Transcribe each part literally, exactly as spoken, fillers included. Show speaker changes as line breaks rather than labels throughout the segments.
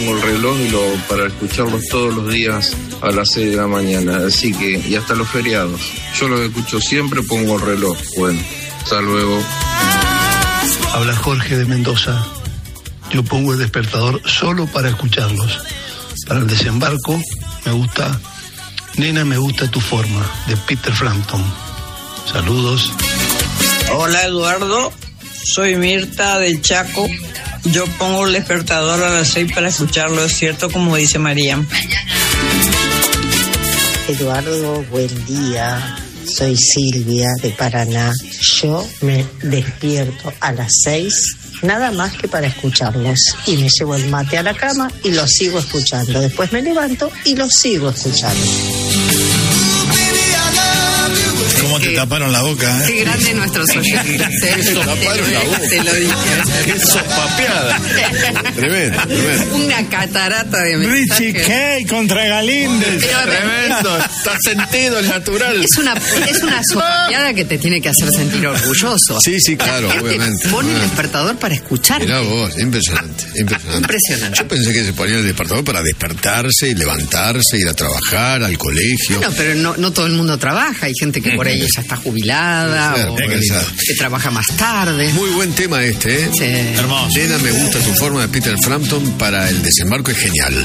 pongo el reloj y lo, para escucharlos todos los días a las seis de la mañana. Así que, y hasta los feriados. Yo los escucho siempre, pongo el reloj. Bueno, hasta luego.
Habla Jorge de Mendoza. Yo pongo el despertador solo para escucharlos. Para el desembarco me gusta Nena, me gusta tu forma, de Peter Frampton. Saludos.
Hola Eduardo, soy Mirta del Chaco. Yo pongo el despertador a las seis para escucharlo, es cierto como dice María.
Eduardo, buen día. Soy Silvia de Paraná. Yo me despierto a las seis, nada más que para escucharlos. Y me llevo el mate a la cama y lo sigo escuchando. Después me levanto y lo sigo escuchando.
¿Cómo te taparon la boca? ¿eh?
Qué grande nuestros oyentes.
Te taparon la boca.
Te lo dije.
Qué sopapeada. Tremendo, tremendo.
Una catarata de mensajes.
Richie Kay contra Galíndez.
Tremendo. Está sentido, es natural.
Es una, es una sopapeada que te tiene que hacer sentir orgulloso.
Sí, sí, claro,
La gente
obviamente.
pone el despertador para escucharte.
Mirá vos, impresionante, impresionante.
Impresionante.
Yo pensé que se ponía el despertador para despertarse y levantarse, ir a trabajar, al colegio.
Bueno, pero no, no todo el mundo trabaja. Hay gente que por ahí ya está jubilada
Ser,
o
ser.
que trabaja más tarde.
Muy buen tema este, ¿eh?
Sí.
Hermoso. Nena, me gusta tu forma, de Peter Frampton, para el desembarco, es genial.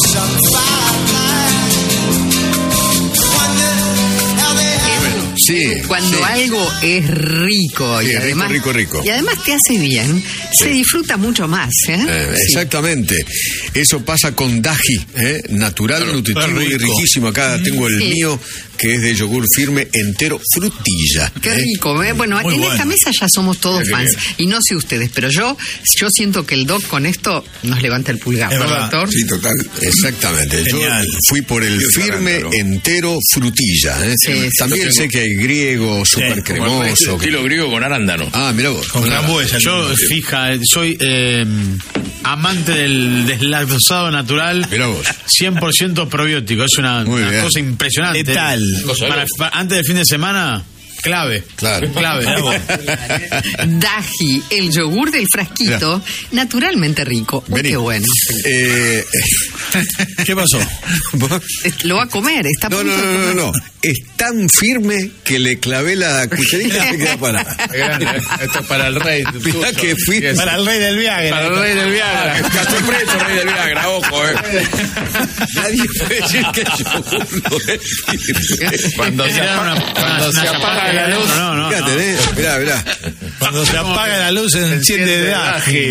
Sí,
Cuando
sí.
algo es rico y
Sí, rico,
además
rico, rico.
y además te hace bien, se disfruta mucho más, ¿eh?
Eh,
Sí.
Exactamente. Eso pasa con Daji, ¿eh? Natural,
Claro,
nutritivo y
rico.
riquísimo. Acá tengo el
Sí.
mío, que es de yogur firme, entero, frutilla.
Qué
¿eh?
rico, ¿eh? Bueno,
Muy
en
bueno.
esta mesa ya somos todos
Qué
fans.
bien.
Y no sé ustedes, pero yo yo siento que el doc con esto nos levanta el pulgar,
Es
¿no,
verdad.
doctor?
Sí, total. Exactamente.
Genial.
Yo fui por el
Dios
firme,
arándano.
entero, frutilla. ¿eh?
Sí, sí.
También
Yo
sé
tengo-
que hay griego, súper
Como el
cremoso. que-
estilo griego con arándano.
Ah, mira vos.
Con frambuesa. Yo,
Yo,
fija, soy eh, amante del deslactosado natural.
Mirá vos.
cien por ciento probiótico. Es una,
Muy
una
bien.
cosa impresionante.
Letal.
Para- para- antes del fin de semana, clave.
Claro.
Clave.
Daji, el yogur del frasquito, naturalmente rico. Uy,
Vení.
qué bueno.
Eh,
¿Qué pasó?
¿vos?
Lo va a comer, está a
No,
punto
no,
de
no, no,
comer.
no. Es tan firme que le clavé la cucharita y se queda parada.
Esto es para el rey.
Mirá que fui.
Para el rey del Viagra.
Para el rey del Viagra. Castro preso, rey del Viagra, ojo, eh.
Nadie puede decir que yo no es.
Cuando se
Era
apaga,
una-
cuando
una
se
chapata
apaga
de
la luz.
adentro, no, no,
Fíjate,
no.
¿eh? Mirá, mirá.
Cuando se apaga la luz, se enciende de Daji.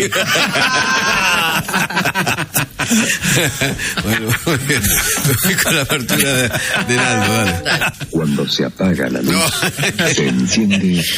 Bueno, muy bien. Me voy con la apertura de, de Naldo, dale.
Cuando se apaga la luz,
No.
se enciende